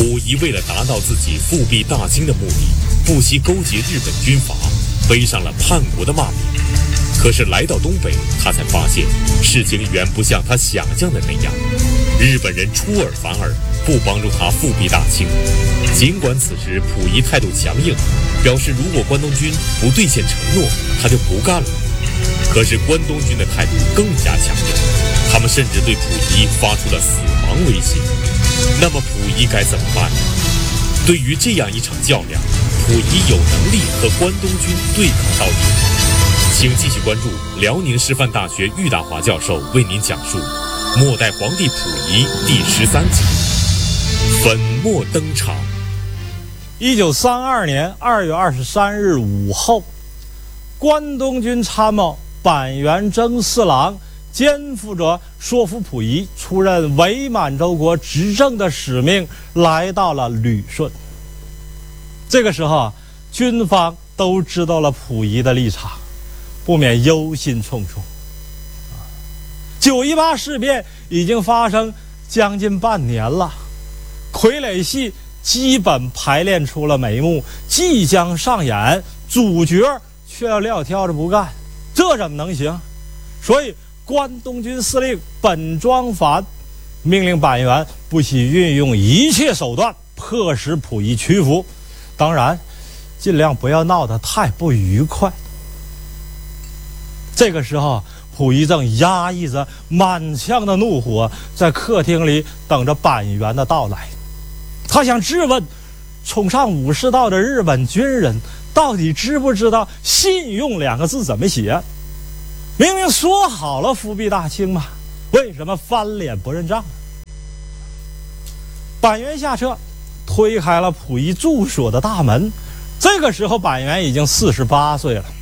溥仪为了达到自己复辟大清的目的，不惜勾结日本军阀，背上了叛国的骂名。可是来到东北，他才发现事情远不像他想象的那样，日本人出尔反尔，不帮助他复辟大清。尽管此时溥仪态度强硬，表示如果关东军不兑现承诺，他就不干了。可是关东军的态度更加强硬，他们甚至对溥仪发出了死亡威胁。那么溥仪该怎么办呢？对于这样一场较量，溥仪有能力和关东军对抗到底。请继续关注辽宁师范大学郁大华教授为您讲述《末代皇帝溥仪》第13集《粉墨登场》。 1932年2月23日午后，关东军参谋板垣征四郎肩负着说服溥仪出任伪满洲国执政的使命，来到了旅顺。这个时候，军方都知道了溥仪的立场，不免忧心忡忡。9·18事变已经发生将近半年了，傀儡戏基本排练出了眉目，即将上演，主角却要撂挑着不干，这怎么能行？所以关东军司令本庄繁命令板垣不惜运用一切手段迫使溥仪屈服，当然尽量不要闹得太不愉快。这个时候，溥仪正压抑着满腔的怒火，在客厅里等着板垣的到来。他想质问冲上武士道的日本军人到底知不知道信用2个字怎么写？明明说好了复辟大清嘛，为什么翻脸不认账？板垣下车，推开了溥仪住所的大门。这个时候板垣已经48岁了，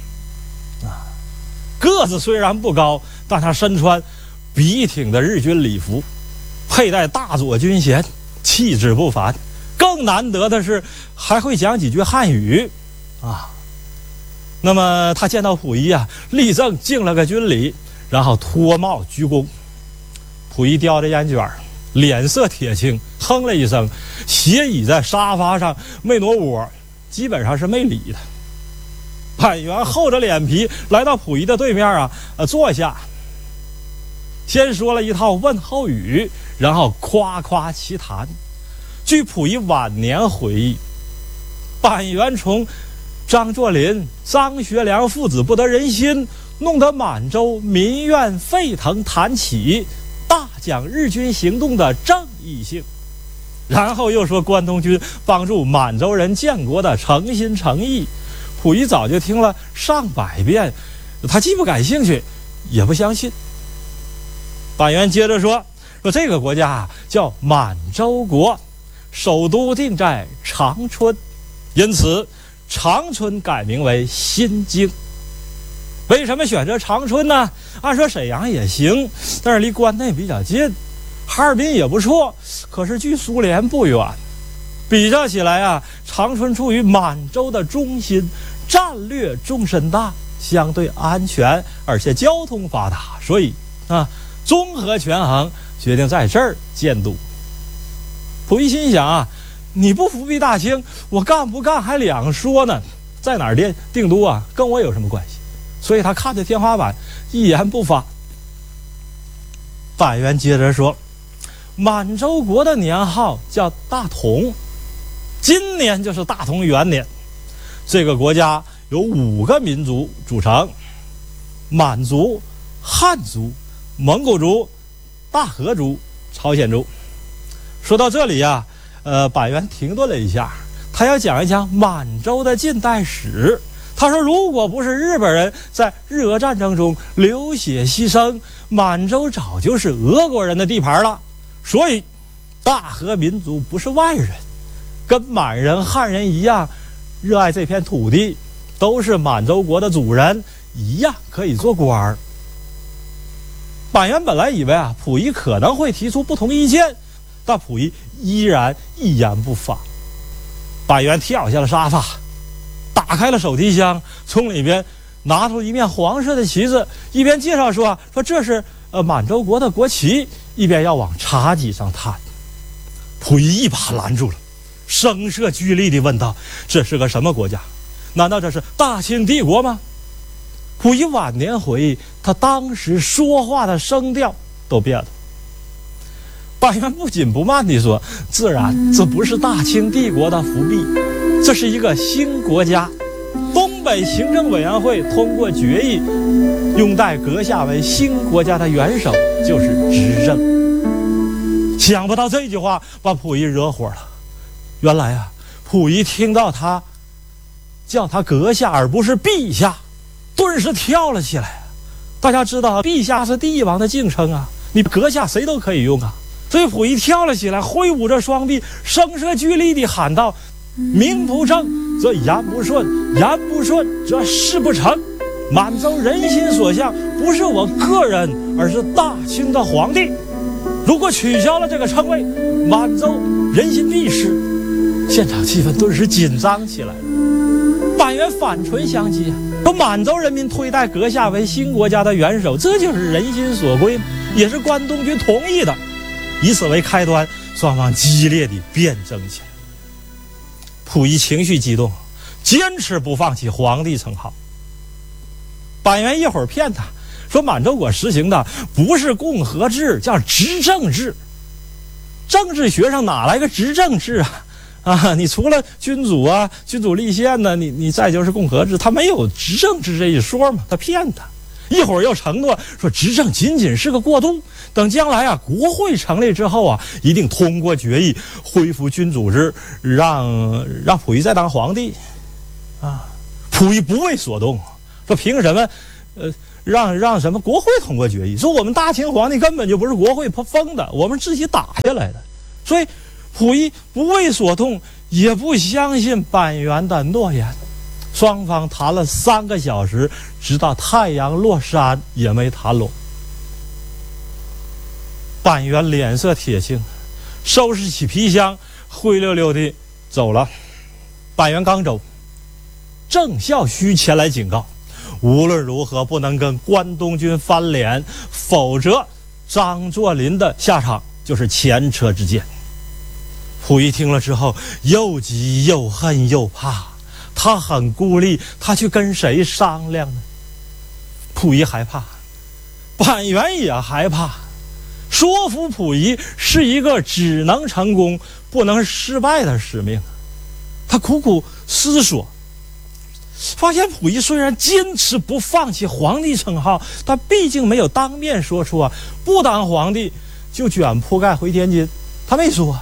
个子虽然不高，但他身穿笔挺的日军礼服，佩戴大佐军衔，气质不凡。更难得的是还会讲几句汉语那么他见到溥仪立正敬了个军礼，然后脱帽鞠躬。溥仪叼着烟卷，脸色铁青，哼了一声，斜倚在沙发上没挪窝，基本上是没理他。板垣厚着脸皮来到溥仪的对面坐下，先说了一套问候语，然后夸夸其谈。据溥仪晚年回忆，板垣从张作霖、张学良父子不得人心，弄得满洲民怨沸腾谈起，大讲日军行动的正义性，然后又说关东军帮助满洲人建国的诚心诚意。溥仪早就听了上百遍，他既不感兴趣也不相信。板垣接着说这个国家叫满洲国，首都定在长春，因此长春改名为新京。为什么选择长春呢？按说沈阳也行，但是离关内比较近，哈尔滨也不错，可是距苏联不远。比较起来长春处于满洲的中心，战略纵深大，相对安全，而且交通发达，所以综合权衡，决定在这儿建都。溥仪心想你不复辟大清，我干不干还两说呢，在哪儿定都跟我有什么关系？所以他看着天花板，一言不发。板垣接着说，满洲国的年号叫大同，今年就是大同元年。这个国家由5个民族组成：满族、汉族、蒙古族、大和族、朝鲜族。说到这里板垣停顿了一下，他要讲一讲满洲的近代史。他说如果不是日本人在日俄战争中流血牺牲，满洲早就是俄国人的地盘了。所以大和民族不是外人，跟满人汉人一样热爱这片土地，都是满洲国的主人，一样可以做官儿。板垣本来以为溥仪可能会提出不同意见，但溥仪依然一言不发。板垣跳下了沙发，打开了手提箱，从里边拿出一面黄色的旗子，一边介绍说这是满洲国的国旗，一边要往茶几上摊。溥仪一把拦住了， 声色俱厉地问道：“这是个什么国家？难道这是大清帝国吗？”溥仪晚年回忆，他当时说话的声调都变了。板垣不紧不慢地说：“自然，这不是大清帝国的复辟，这是一个新国家。东北行政委员会通过决议，拥戴阁下为新国家的元首，就是执政。”想不到这句话把溥仪惹火了。原来啊，溥仪听到他叫他阁下而不是陛下，顿时跳了起来。大家知道，陛下是帝王的敬称啊，你阁下谁都可以用啊。所以溥仪跳了起来，挥舞着双臂，声色俱厉地喊道：“名不正则言不顺，言不顺则事不成。满洲人心所向，不是我个人，而是大清的皇帝。如果取消了这个称谓，满洲人心必失。”现场气氛顿时紧张起来了。板垣反唇相讥啊，说满洲人民推戴阁下为新国家的元首，这就是人心所归，也是关东军同意的。以此为开端，双方激烈地辩争起来。溥仪情绪激动，坚持不放弃皇帝称号。板垣一会儿骗他说满洲国实行的不是共和制，叫执政制。政治学上哪来个执政制啊？你除了君主啊、君主立宪呢，你再就是共和制，他没有执政制这一说嘛，他骗他。一会儿又承诺说执政仅仅是个过渡，等将来啊国会成立之后啊，一定通过决议恢复君主制，让溥仪再当皇帝啊。溥仪不为所动，说凭什么让什么国会通过决议？说我们大清皇帝根本就不是国会封的，我们自己打下来的。所以溥仪不为所动，也不相信板垣的诺言。双方谈了3个小时，直到太阳落山也没谈拢。板垣脸色铁青，收拾起皮箱，灰溜溜地走了。板垣刚走，郑孝胥前来警告，无论如何不能跟关东军翻脸，否则张作霖的下场就是前车之鉴。溥仪听了之后，又急又恨又怕，他很孤立，他去跟谁商量呢？溥仪害怕，板垣也害怕。说服溥仪是一个只能成功不能失败的使命。他苦苦思索，发现溥仪虽然坚持不放弃皇帝称号，但毕竟没有当面说出不当皇帝就卷铺盖回天津，他没说。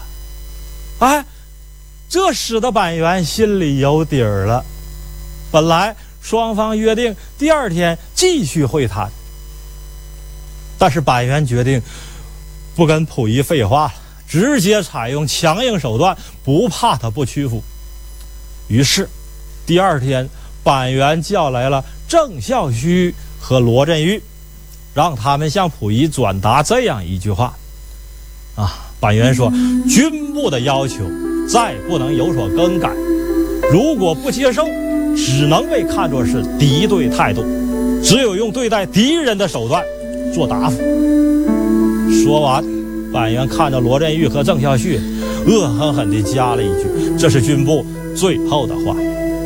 这使得板垣心里有底儿了。本来双方约定第2天继续会谈，但是板垣决定不跟溥仪废话了，直接采用强硬手段，不怕他不屈服。于是第2天，板垣叫来了郑孝胥和罗振玉，让他们向溥仪转达这样一句话板垣说，军部的要求再不能有所更改，如果不接受，只能被看作是敌对态度，只有用对待敌人的手段做答复。说完，板垣看着罗振玉和郑孝胥，恶狠狠地加了一句，这是军部最后的话。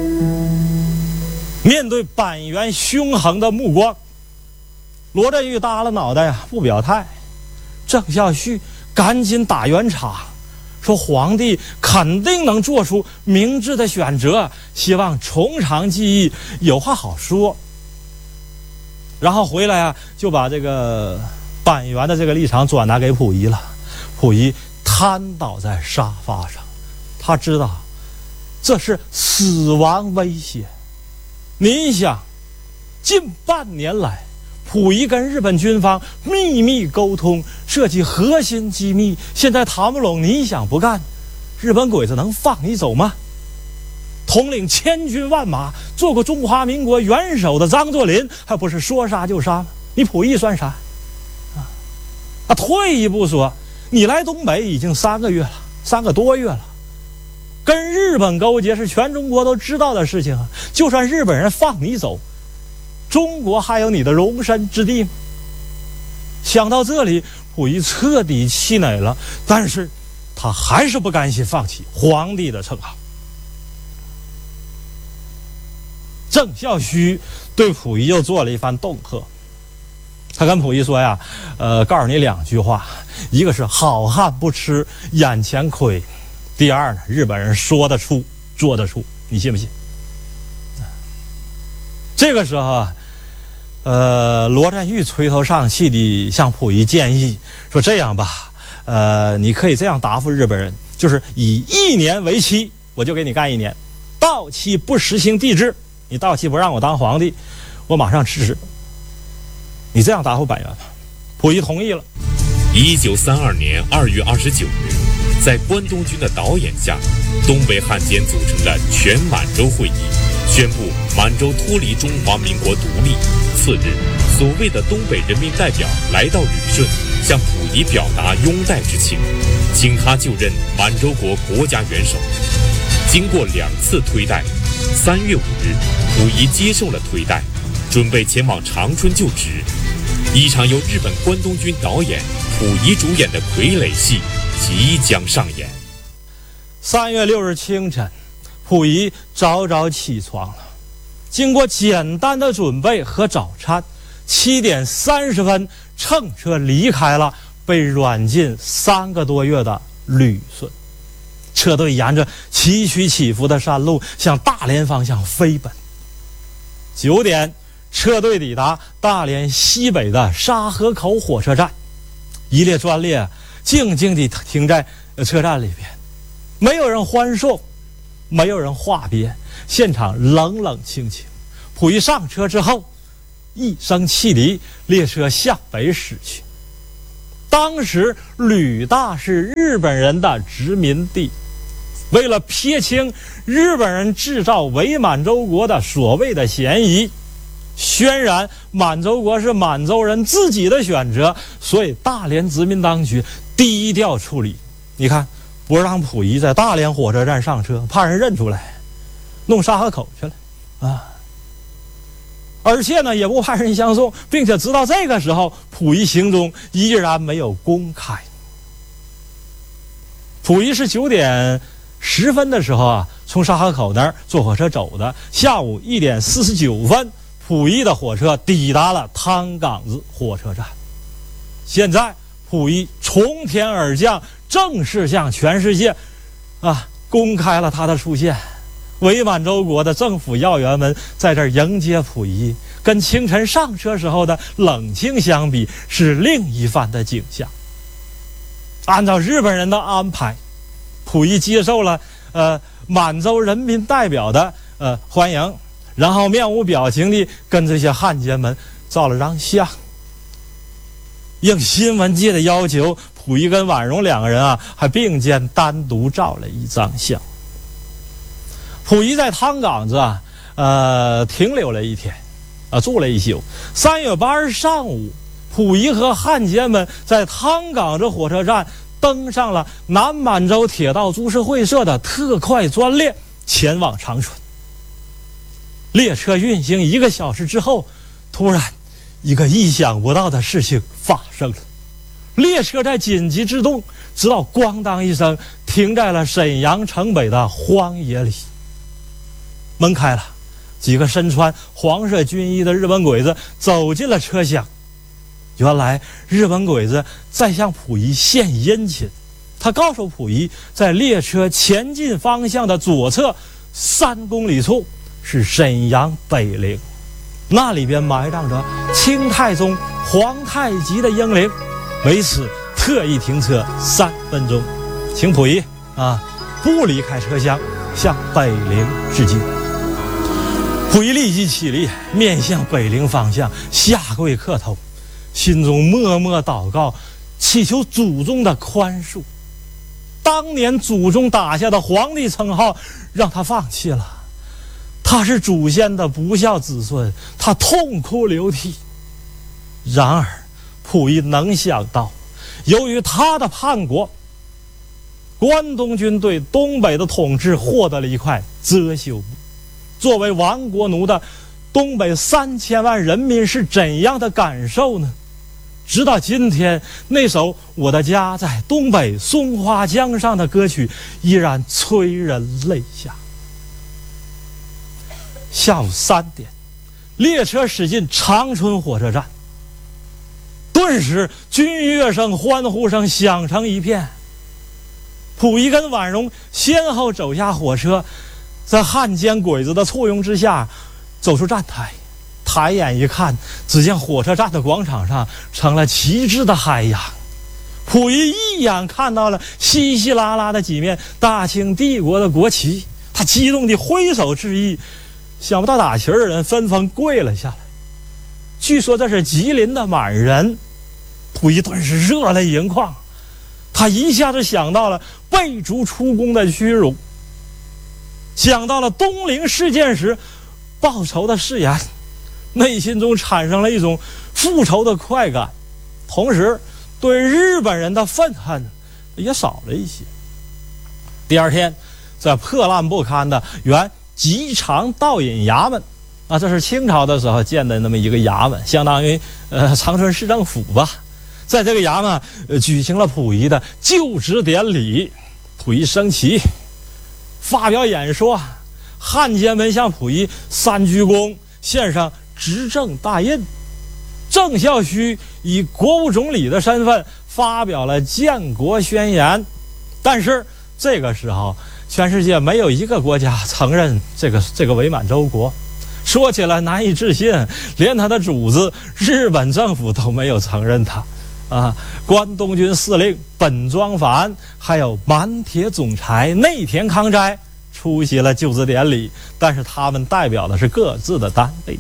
面对板垣凶横的目光，罗振玉耷拉脑袋不表态。郑孝胥赶紧打圆场，说皇帝肯定能做出明智的选择，希望从长计议，有话好说。然后回来就把这个板垣的这个立场转达给溥仪了。溥仪瘫倒在沙发上，他知道这是死亡威胁。您想，近半年来溥仪跟日本军方秘密沟通，涉及核心机密，现在谈不拢，你想不干，日本鬼子能放你走吗？统领千军万马，做过中华民国元首的张作霖，还不是说杀就杀吗？你溥仪算啥退一步说，你来东北已经3个月了，3个多月了，跟日本勾结是全中国都知道的事情就算日本人放你走，中国还有你的容身之地吗？想到这里，溥仪彻底气馁了，但是他还是不甘心放弃皇帝的称号。郑孝胥对溥仪又做了一番恫吓，他跟溥仪说呀，告诉你2句话，一个是好汉不吃眼前亏，第二呢，日本人说得出做得出，你信不信？这个时候啊，罗振玉垂头丧气地向溥仪建议说，这样吧，你可以这样答复日本人，就是以1年为期，我就给你干1年，到期不实行帝制，你到期不让我当皇帝，我马上辞职。你这样答复板垣吧。溥仪同意了。 1932年2月29日，在关东军的导演下，东北汉奸组成了全满洲会议，宣布满洲脱离中华民国独立。次日，所谓的东北人民代表来到旅顺，向溥仪表达拥戴之情，请他就任满洲国国家元首。经过2次推戴，3月5日，溥仪接受了推戴，准备前往长春就职。一场由日本关东军导演溥仪主演的傀儡戏即将上演。 3月6日清晨，溥仪早早起床了，经过简单的准备和早餐，7点30分乘车离开了被软禁3个多月的旅顺。车队沿着崎岖起伏的山路向大连方向飞奔。9点，车队抵达大连西北的沙河口火车站，一列专列静静地停在车站里边，没有人欢送，没有人话别，现场冷冷清清。溥仪上车之后，一声汽笛，列车向北驶去。当时旅大是日本人的殖民地，为了撇清日本人制造伪满洲国的所谓的嫌疑，渲染满洲国是满洲人自己的选择，所以大连殖民当局低调处理。你看，不让溥仪在大连火车站上车，怕人认出来，弄沙河口去了啊！而且呢，也不派人相送，并且直到这个时候，溥仪行踪依然没有公开。溥仪是9点10分的时候啊，从沙河口那儿坐火车走的。下午1点49分，溥仪的火车抵达了汤岗子火车站。现在，溥仪从天而降，正式向全世界公开了他的出现。伪满洲国的政府要员们在这儿迎接溥仪，跟清晨上车时候的冷清相比，是另一番的景象。按照日本人的安排，溥仪接受了满洲人民代表的欢迎，然后面无表情地跟这些汉奸们照了张相。应新闻界的要求，溥仪跟婉容2个人还并肩单独照了一张相。溥仪在汤岗子停留了1天，住了1宿。3月8日上午，溥仪和汉奸们在汤岗子火车站登上了南满洲铁道株式会社的特快专列，前往长春。列车运行1个小时之后，突然一个意想不到的事情发生了。列车在紧急制动，直到咣当一声停在了沈阳城北的荒野里。门开了，几个身穿黄色军衣的日本鬼子走进了车厢。原来日本鬼子在向溥仪献殷勤，他告诉溥仪，在列车前进方向的左侧3公里处是沈阳北陵，那里边埋葬着清太宗皇太极的英灵，为此特意停车3分钟，请溥仪不离开车厢，向北陵致敬。溥仪立即起立，面向北陵方向下跪磕头，心中默默祷告，祈求祖宗的宽恕。当年祖宗打下的皇帝称号让他放弃了，他是祖先的不孝子孙，他痛哭流涕。然而溥仪能想到，由于他的叛国，关东军对东北的统治获得了一块遮羞布。作为亡国奴的东北3000万人民是怎样的感受呢？ 直到今天，那首《我的家在东北松花江上》的歌曲依然催人泪下。下午3点，列车驶进长春火车站，顿时军乐声、欢呼声响成一片。溥仪跟婉容先后走下火车，在汉奸鬼子的簇拥之下走出站台。抬眼一看，只见火车站的广场上成了旗帜的海洋。溥仪一眼看到了稀稀拉拉的几面大清帝国的国旗，他激动地挥手致意，想不到打旗的人纷纷跪了下来。据说这是吉林的满人，溥仪顿时热泪盈眶，他一下子想到了被逐出宫的屈辱，想到了东陵事件时报仇的誓言，内心中产生了一种复仇的快感，同时对日本人的愤恨也少了一些。第二天，在破烂不堪的原吉长道尹衙门啊，这是清朝的时候建的那么一个衙门，相当于长春市政府吧。在这个衙门举行了溥仪的就职典礼，溥仪升旗发表演说，汉奸们向溥仪3鞠躬，献上执政大印。郑孝胥以国务总理的身份发表了建国宣言，但是这个时候全世界没有一个国家承认这个伪满洲国，说起来难以置信，连他的主子日本政府都没有承认他啊！关东军司令本庄繁还有满铁总裁内田康斋出席了就职典礼，但是他们代表的是各自的单位。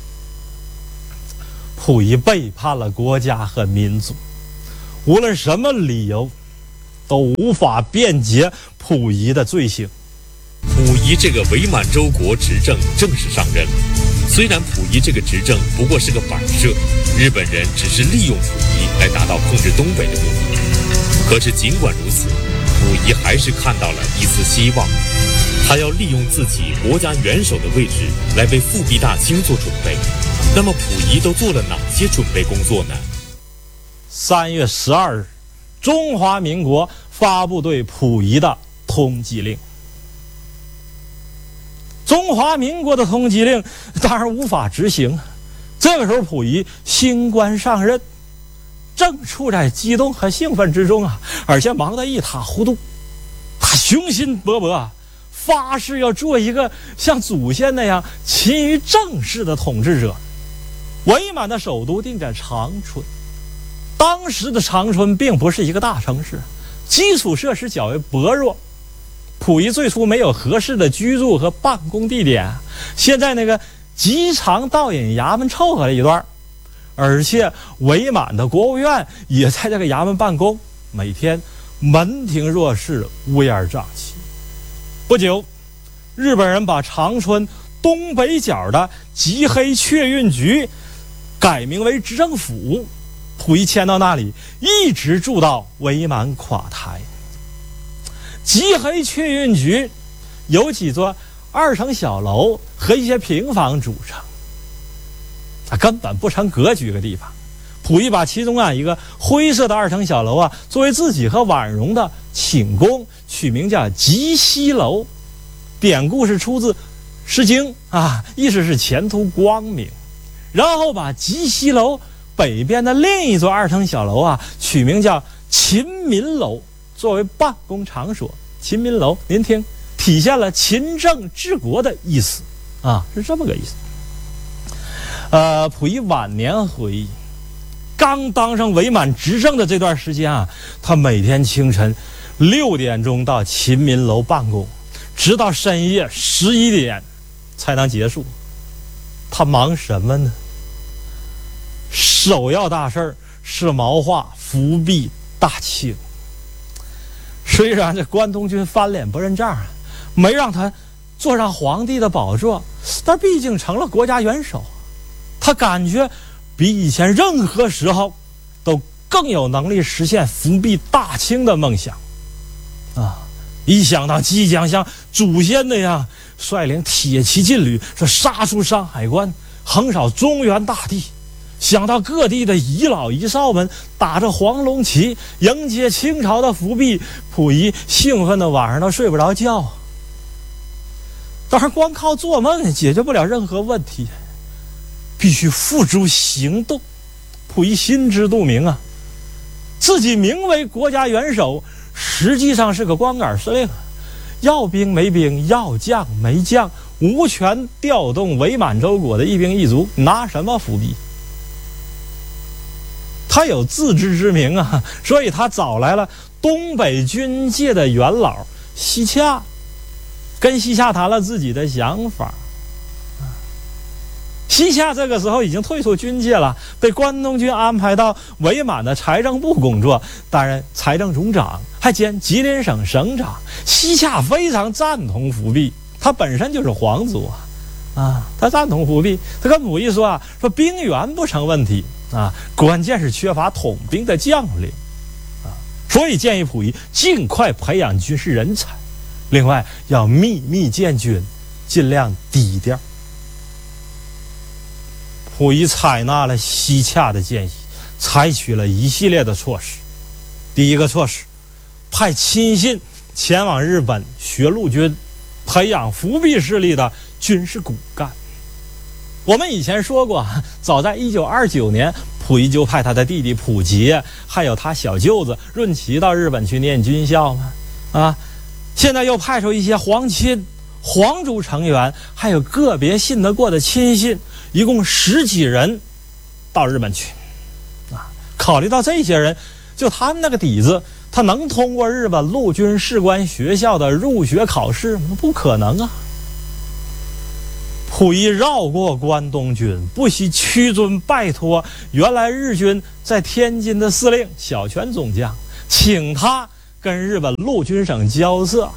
溥仪背叛了国家和民族，无论什么理由都无法辩解溥仪的罪行。 溥仪这个伪满洲国执政正式上任了，虽然溥仪这个执政不过是个摆设，日本人只是利用溥仪来达到控制东北的目的，可是尽管如此，溥仪还是看到了一丝希望，他要利用自己国家元首的位置来为复辟大清做准备。那么溥仪都做了哪些准备工作呢 ？3月12日，中华民国发布对溥仪的通缉令。中华民国的通缉令当然无法执行，这个时候溥仪新官上任，正处在激动和兴奋之中啊，而且忙得一塌糊涂。他雄心勃勃，发誓要做一个像祖先那样勤于政事的统治者。伪满的首都定在长春，当时的长春并不是一个大城市，基础设施较为薄弱，溥仪最初没有合适的居住和办公地点，现在那个吉长道尹衙门凑合了一段，而且伪满的国务院也在这个衙门办公，每天门庭若市，乌烟瘴气。不久，日本人把长春东北角的吉黑确运局改名为执政府，溥仪迁到那里，一直住到伪满垮台。吉黑确运局有几座2层小楼和一些平房组成，它根本不成格局的地方。溥仪把其中一个灰色的2层小楼作为自己和婉容的寝宫，取名叫吉西楼。典故是出自《诗经》意思是前途光明。然后把吉西楼北边的另一座2层小楼取名叫勤民楼，作为办公场所。勤民楼您听，体现了勤政治国的意思是这么个意思。溥仪晚年回忆，刚当上伪满执政的这段时间他每天清晨6点钟到勤民楼办公，直到深夜11点才能结束。他忙什么呢？首要大事是谋划复辟大清。虽然这关东军翻脸不认账，没让他坐上皇帝的宝座，但毕竟成了国家元首，他感觉比以前任何时候都更有能力实现复辟大清的梦想一想到即将像祖先那样率领铁骑劲旅，杀出山海关，横扫中原大地， 想到各地的遗老遗少们打着黄龙旗迎接清朝的复辟，溥仪兴奋的晚上都睡不着觉。当然，光靠做梦也解决不了任何问题，必须付诸行动。溥仪心知肚明啊，自己名为国家元首，实际上是个光杆司令，要兵没兵，要将没将，无权调动伪满洲国的一兵一卒，拿什么复辟？他有自知之明啊，所以他找来了东北军界的元老西洽，跟西洽谈了自己的想法。西洽这个时候已经退出军界了，被关东军安排到伪满的财政部工作，担任财政总长，还兼吉林省省长。西洽非常赞同复辟，他本身就是皇族他赞同复辟。他跟溥仪说说兵源不成问题关键是缺乏统兵的将领所以建议溥仪尽快培养军事人才，另外要秘密建军，尽量低调。溥仪采纳了西洽的建议，采取了一系列的措施。第一个措施，派亲信前往日本学陆军，培养复辟势力的军事骨干。我们以前说过，早在1929年，溥仪就派他的弟弟溥杰，还有他小舅子润琪到日本去念军校嘛。现在又派出一些皇亲、皇族成员，还有个别信得过的亲信，一共10几人到日本去。考虑到这些人，就他们那个底子，他能通过日本陆军士官学校的入学考试吗？不可能啊。溥仪绕过关东军，不惜屈尊拜托原来日军在天津的司令小泉总将，请他跟日本陆军省交涉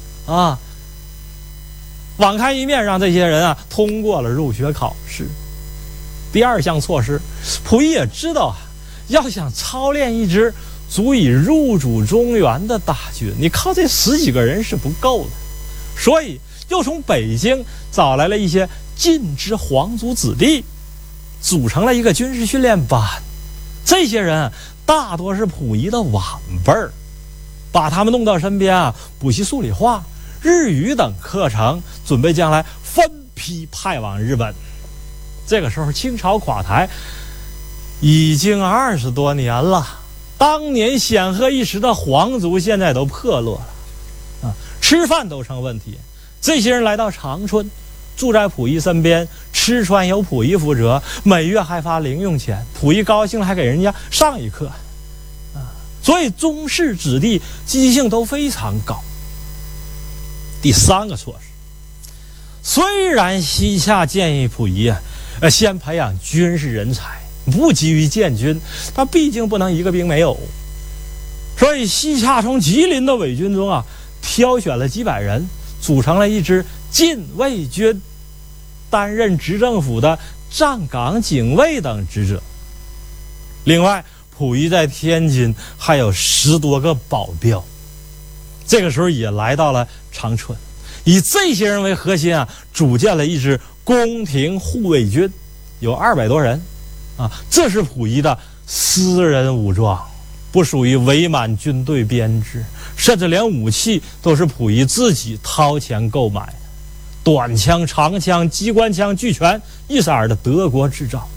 网开一面，让这些人通过了入学考试。第二项措施，溥仪也知道要想操练一支足以入主中原的大军，你靠这10几个人是不够的，所以又从北京找来了一些尽支皇族子弟，组成了一个军事训练班。这些人大多是溥仪的晚辈儿，把他们弄到身边补习数理化、日语等课程，准备将来分批派往日本。这个时候清朝垮台已经20多年了，当年显赫一时的皇族现在都破落了吃饭都成问题。这些人来到长春，住在溥仪身边，吃穿由溥仪负责，每月还发零用钱，溥仪高兴了还给人家上一课所以宗室子弟积极性都非常高。第三个措施，虽然西洽建议溥仪先培养军事人才，不急于建军，他毕竟不能一个兵没有，所以西洽从吉林的伪军中挑选了几百人，组成了一支禁卫军，担任执政府的站岗警卫等职责。另外溥仪在天津还有10多个保镖，这个时候也来到了长春，以这些人为核心组建了一支宫廷护卫军，有200多人这是溥仪的私人武装，不属于伪满军队编制，甚至连武器都是溥仪自己掏钱购买的，短枪、长枪、机关枪俱全，一色的德国制造。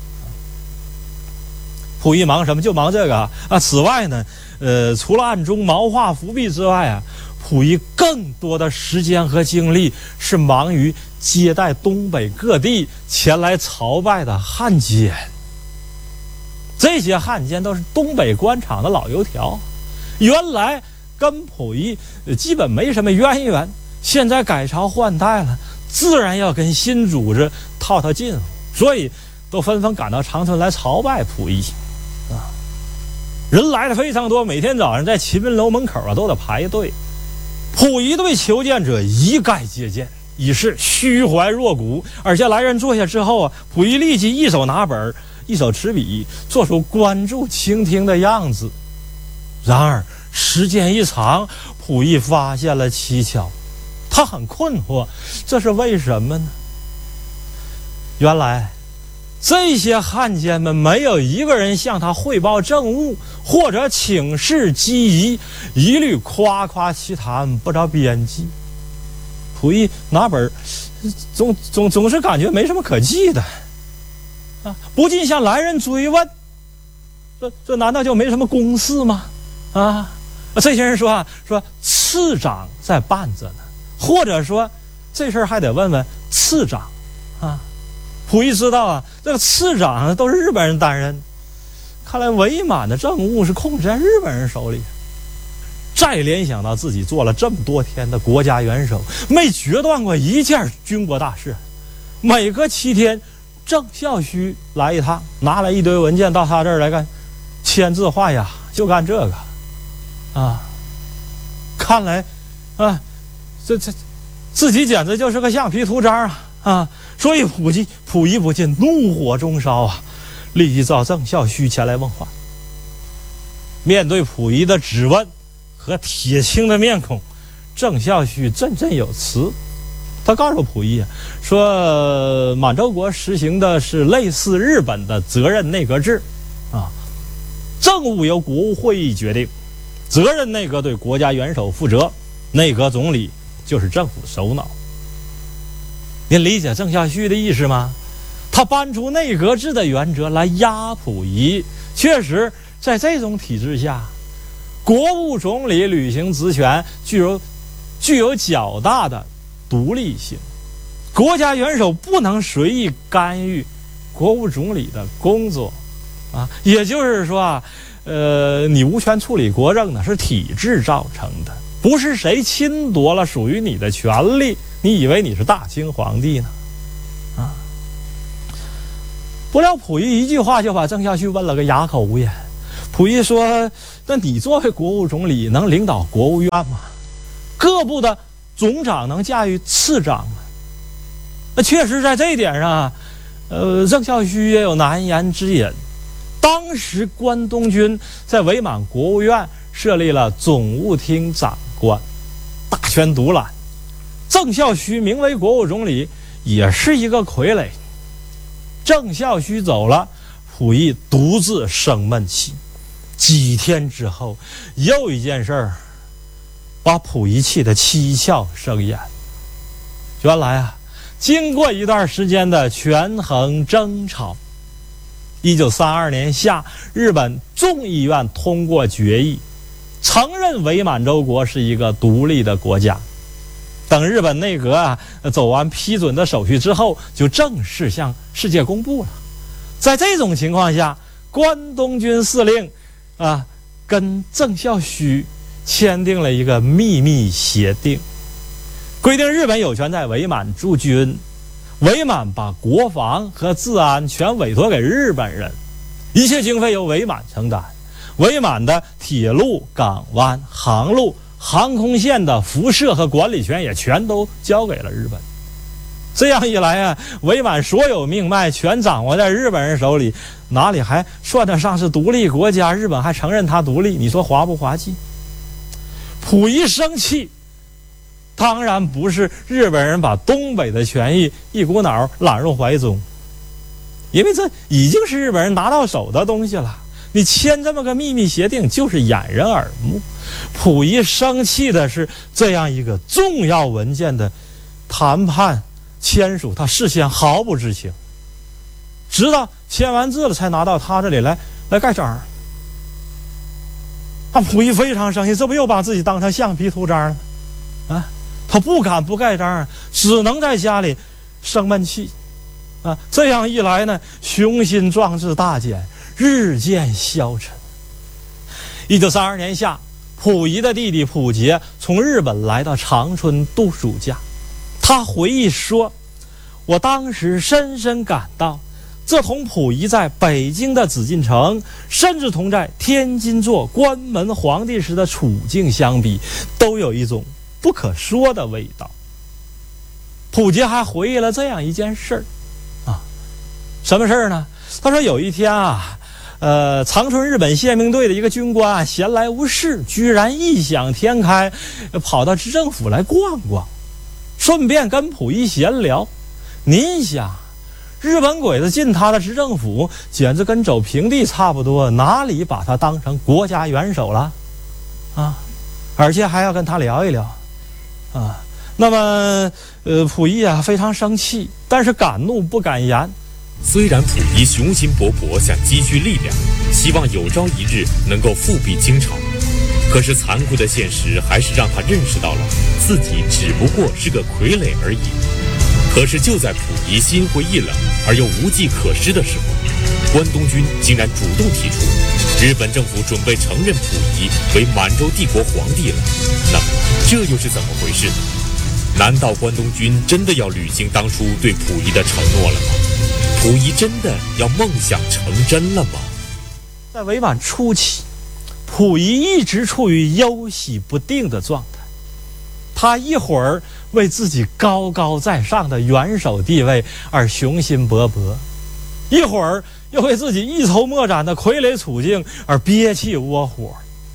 溥仪忙什么？就忙这个此外呢，除了暗中谋划复辟之外溥仪更多的时间和精力是忙于接待东北各地前来朝拜的汉奸。这些汉奸都是东北官场的老油条，原来跟溥仪基本没什么渊源，现在改朝换代了，自然要跟新组织套近乎，所以都纷纷赶到长春来朝拜溥仪人来的非常多，每天早上在秦明楼门口都得排队。溥仪对求见者一概接见，已是虚怀若谷。而且来人坐下之后溥仪立即一手拿本，一手持笔，做出关注倾听的样子。然而时间一长，溥仪发现了蹊跷，他很困惑，这是为什么呢？原来这些汉奸们没有一个人向他汇报政务或者请示机宜，一律夸夸其谈，不着边际。溥仪拿本总是感觉没什么可记的啊，不禁向来人追问：这难道就没什么公事吗？啊，这些人说次长在办着呢，或者说这事儿还得问问次长啊。溥仪知道啊，这个次长都是日本人担任，看来伪满的政务是控制在日本人手里。再联想到自己做了这么多天的国家元首，没决断过一件军国大事，每隔7天郑孝胥来一趟，拿来一堆文件到他这儿来干签字画押，就干这个啊。看来啊，这自己简直就是个橡皮图章啊！所以溥仪不禁怒火中烧啊，立即召郑孝胥前来问话。面对溥仪的质问和铁青的面孔，郑孝胥振振有词。他告诉溥仪说，满洲国实行的是类似日本的责任内阁制啊，政务由国务会议决定，责任内阁对国家元首负责，内阁总理就是政府首脑。您理解郑孝胥的意思吗？他搬出内阁制的原则来压溥仪。确实在这种体制下，国务总理履行职权具有较大的独立性，国家元首不能随意干预国务总理的工作啊。也就是说啊，你无权处理国政呢，是体制造成的，不是谁侵夺了属于你的权利，你以为你是大清皇帝呢？啊！不料溥仪一句话就把郑孝胥问了个哑口无言。溥仪说：“那你作为国务总理能领导国务院吗？各部的总长能驾驭次长吗？”那确实在这一点上，郑孝胥也有难言之隐。当时关东军在伪满国务院设立了总务厅长官，大权独揽。郑孝胥名为国务总理，也是一个傀儡。郑孝胥走了，溥仪独自生闷气。几天之后，又一件事儿把溥仪气得七窍生烟。原来啊，经过一段时间的权衡争吵，1932年夏，日本众议院通过决议，承认伪满洲国是一个独立的国家。等日本内阁走完批准的手续之后，就正式向世界公布了。在这种情况下，关东军司令跟郑孝胥签订了一个秘密协定，规定日本有权在伪满驻军，伪满把国防和治安全委托给日本人，一切经费由伪满承担，伪满的铁路、港湾、航路、航空线的辐射和管理权也全都交给了日本。这样一来啊，伪满所有命脉全掌握在日本人手里，哪里还算得上是独立国家？日本还承认他独立，你说滑不滑稽？溥仪生气，当然不是日本人把东北的权益一股脑揽入怀中，因为这已经是日本人拿到手的东西了，你签这么个秘密协定就是掩人耳目。溥仪生气的是这样一个重要文件的谈判签署，他事先毫不知情，直到签完字了才拿到他这里来盖章。溥仪非常生气，这不又把自己当成橡皮图章了啊？他不敢不盖章，只能在家里生闷气啊。这样一来呢，雄心壮志大减，日渐消沉。1932年夏，溥仪的弟弟溥杰从日本来到长春度暑假。他回忆说：“我当时深深感到，这同溥仪在北京的紫禁城，甚至同在天津做关门皇帝时的处境相比，都有一种不可说的味道。”溥杰还回忆了这样一件事儿啊，什么事儿呢？他说有一天长春日本宪兵队的一个军官闲来无事，居然异想天开，跑到知政府来逛逛，顺便跟溥仪闲聊。您想， 日本鬼子进他的执政府，简直跟走平地差不多，哪里把他当成国家元首了啊？而且还要跟他聊一聊啊。那么溥仪啊非常生气，但是敢怒不敢言。 虽然溥仪雄心勃勃，想积蓄力量，希望有朝一日能够复辟清朝，可是残酷的现实还是让他认识到了自己只不过是个傀儡而已。可是就在溥仪心灰意冷而又无计可施的时候，关东军竟然主动提出，日本政府准备承认溥仪为满洲帝国皇帝了。那么这又是怎么回事呢？难道关东军真的要履行当初对溥仪的承诺了吗？溥仪真的要梦想成真了吗？ 在伪满初期，溥仪一直处于忧喜不定的状态。他一会儿为自己高高在上的元首地位而雄心勃勃，一会儿又为自己一筹莫展的傀儡处境而憋气窝火。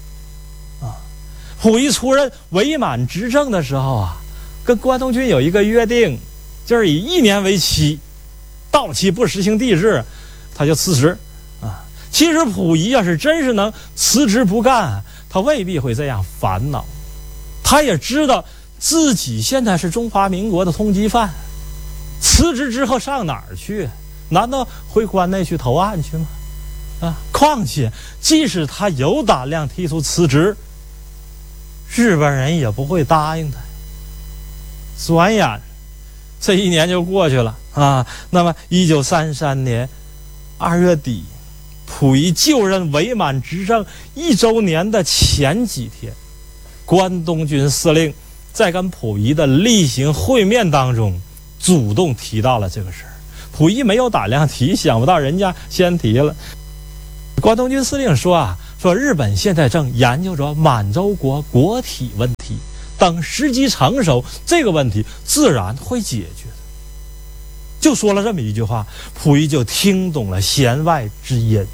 溥仪出任伪满执政的时候啊，跟关东军有一个约定，就是以1年为期，到期不实行帝制，他就辞职啊。其实溥仪要是真是能辞职不干，他未必会这样烦恼。他也知道自己现在是中华民国的通缉犯，辞职之后上哪儿去？难道回关内去投案去吗？啊！况且即使他有胆量提出辞职，日本人也不会答应他。转眼这1年就过去了啊。那么1933年2月底，溥仪就任伪满执政1周年的前几天，关东军司令在跟溥仪的例行会面当中主动提到了这个事儿。溥仪没有胆量提，想不到人家先提了。关东军司令说日本现在正研究着满洲国国体问题，等时机成熟，这个问题自然会解决的。就说了这么一句话，溥仪就听懂了弦外之音。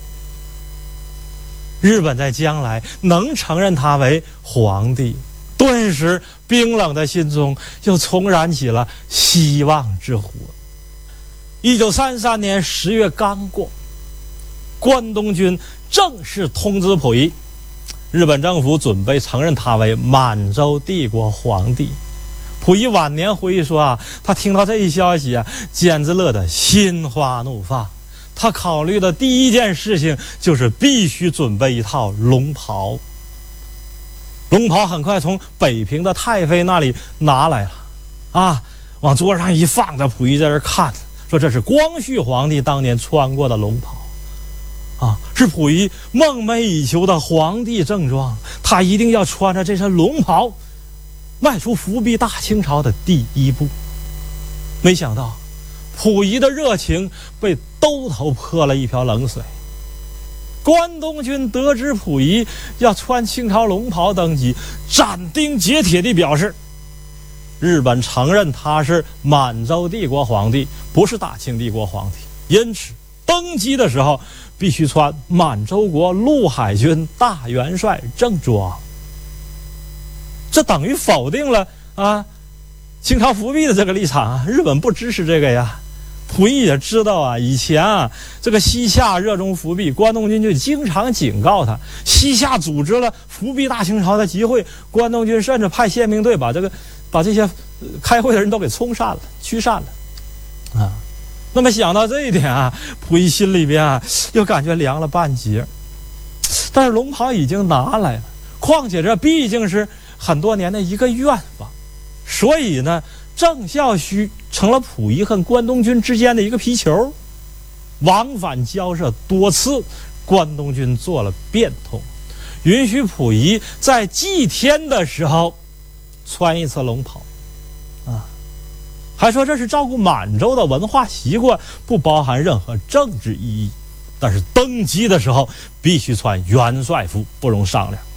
日本在将来能承认他为皇帝，顿时冰冷的心中又重燃起了希望之火。1933年10月刚过，关东军正式通知溥仪，日本政府准备承认他为满洲帝国皇帝。溥仪晚年回忆说他听到这一消息简直乐得心花怒放。他考虑的第一件事情就是必须准备一套龙袍。龙袍很快从北平的太妃那里拿来了往桌上一放着，溥仪在这看，说这是光绪皇帝当年穿过的龙袍是溥仪梦寐以求的皇帝正装，他一定要穿着这身龙袍迈出复辟大清朝的第一步。没想到溥仪的热情被兜头泼了一瓢冷水。关东军得知溥仪要穿清朝龙袍登基，斩钉截铁地表示，日本承认他是满洲帝国皇帝，不是大清帝国皇帝，因此登基的时候必须穿满洲国陆海军大元帅正装。这等于否定了清朝复辟的这个立场日本不支持这个呀。溥仪也知道以前这个西夏热衷复辟，关东军就经常警告他，西夏组织了复辟大清朝的集会，关东军甚至派宪兵队把这些开会的人都给驱散了那么想到这一点溥仪心里边又感觉凉了半截。但是龙袍已经拿来了，况且这毕竟是很多年的一个愿望，所以呢郑孝胥成了溥仪和关东军之间的一个皮球，往返交涉多次，关东军做了变通，允许溥仪在祭天的时候穿一次龙袍还说这是照顾满洲的文化习惯，不包含任何政治意义，但是登基的时候必须穿元帅服，不容商量。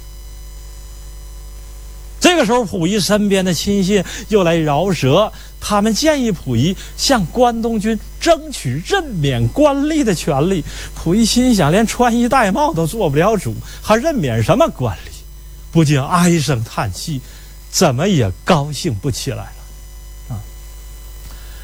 这个时候溥仪身边的亲信又来饶舌，他们建议溥仪向关东军争取任免官吏的权利。溥仪心想，连穿衣戴帽都做不了主，还任免什么官吏？不禁唉声叹气，怎么也高兴不起来了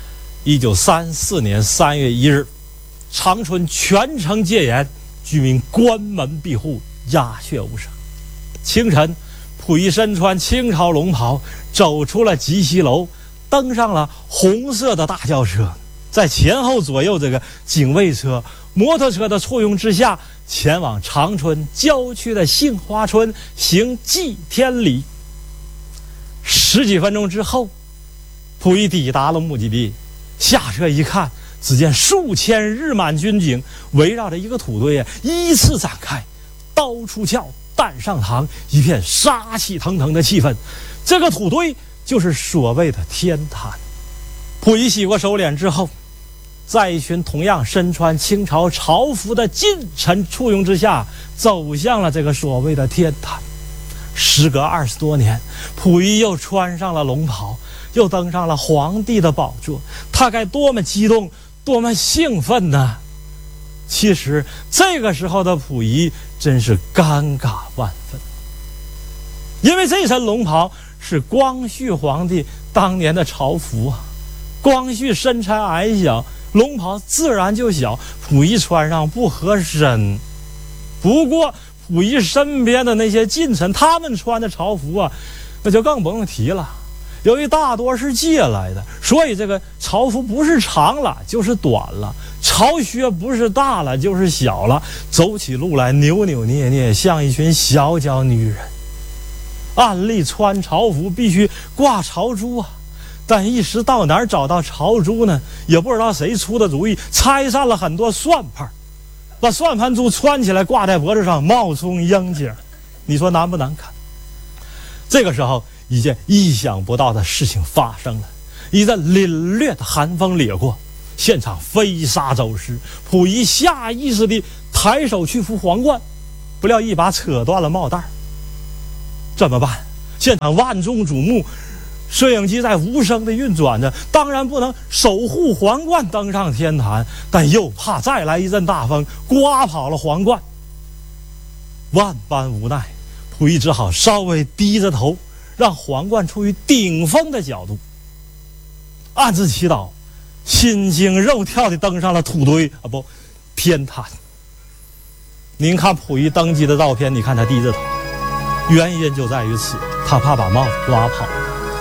1934年3月1日，长春全城戒严，居民关门闭户，鸦雀无声。清晨，溥仪身穿清朝龙袍，走出了集西楼，登上了红色的大轿车，在前后左右这个警卫车、摩托车的簇拥之下，前往长春郊区的杏花村行祭天礼。10几分钟之后，溥仪抵达了目的地，下车一看，只见数千日满军警围绕着一个土堆依次展开，刀出鞘，弹上膛，一片杀气腾腾的气氛。这个土堆就是所谓的天坛。溥仪洗过手脸之后，在一群同样身穿清朝朝服的近臣簇拥之下，走向了这个所谓的天坛。时隔20多年，溥仪又穿上了龙袍，又登上了皇帝的宝座，他该多么激动，多么兴奋呢？其实这个时候的溥仪真是尴尬万分，因为这身龙袍是光绪皇帝当年的朝服啊。光绪身材矮小，龙袍自然就小，溥仪穿上不合身。不过溥仪身边的那些近臣，他们穿的朝服啊，那就更不用提了。由于大多是借来的，所以这个朝服不是长了就是短了，朝靴不是大了就是小了，走起路来扭扭捏捏，像一群小脚女人。按例穿朝服必须挂朝珠啊，但一时到哪儿找到朝珠呢？也不知道谁出的主意，拆散了很多算盘，把算盘珠穿起来挂在脖子上，冒充缨节，你说难不难看？这个时候，一件意想不到的事情发生了，一阵凛冽的寒风掠过，现场飞沙走石。溥仪下意识地抬手去扶皇冠，不料一把扯断了帽带。怎么办？现场万众瞩目，摄影机在无声地运转着，当然不能守护皇冠登上天坛，但又怕再来一阵大风刮跑了皇冠。万般无奈，溥仪只好稍微低着头，让皇冠处于顶峰的角度，暗自祈祷，心惊肉跳地登上了土堆天坛。您看溥仪登基的照片，你看他低着头，原因就在于此，他怕把帽子刮跑。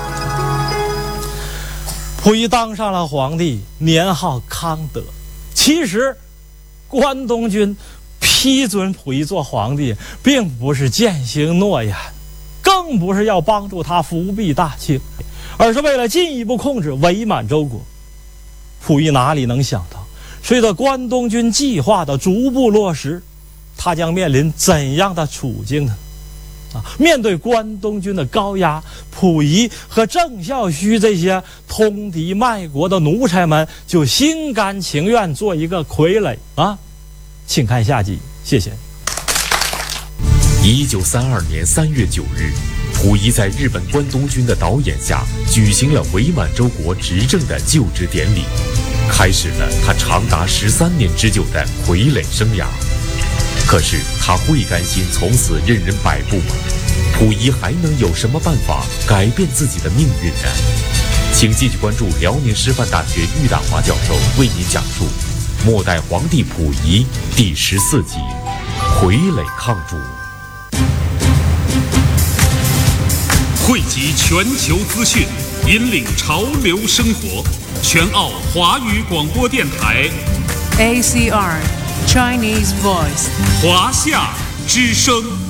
溥仪当上了皇帝，年号康德。其实关东军批准溥仪做皇帝，并不是践行诺言，更不是要帮助他复辟大清，而是为了进一步控制伪满洲国。溥仪哪里能想到，随着关东军计划的逐步落实，他将面临怎样的处境呢？面对关东军的高压，溥仪和郑孝胥这些通敌卖国的奴才们就心甘情愿做一个傀儡啊！请看下集，谢谢。 1932年3月9日，溥仪在日本关东军的导演下举行了伪满洲国执政的就职典礼，开始了他长达13年之久的傀儡生涯。可是他会甘心从此任人摆布吗？溥仪还能有什么办法改变自己的命运呢？请继续关注辽宁师范大学郁大华教授为您讲述末代皇帝溥仪第14集傀儡抗主。汇集全球资讯，引领潮流生活，全澳华语广播电台 ACR Chinese Voice 华夏之声。